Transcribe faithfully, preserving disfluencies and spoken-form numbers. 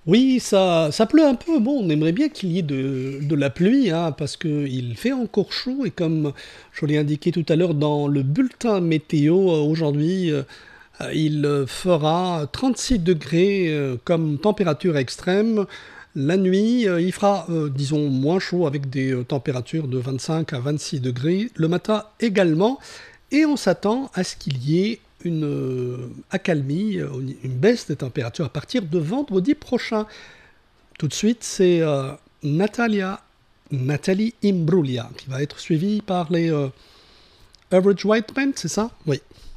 Oui, ça, ça pleut un peu. Bon, on aimerait bien qu'il y ait de, de la pluie, hein, parce qu'il fait encore chaud. Et comme je l'ai indiqué tout à l'heure dans le bulletin météo, euh, aujourd'hui, euh, euh, il euh, fera trente-six degrés euh, comme température extrême. La nuit, euh, il fera, euh, disons, moins chaud avec des euh, températures de vingt-cinq à vingt-six degrés. Le matin également. Et on s'attend à ce qu'il y ait une euh, accalmie, euh, une baisse des températures à partir de vendredi prochain. Tout de suite, c'est euh, Natalia, Nathalie Imbruglia, qui va être suivie par les euh, Average White Men, c'est ça? Oui.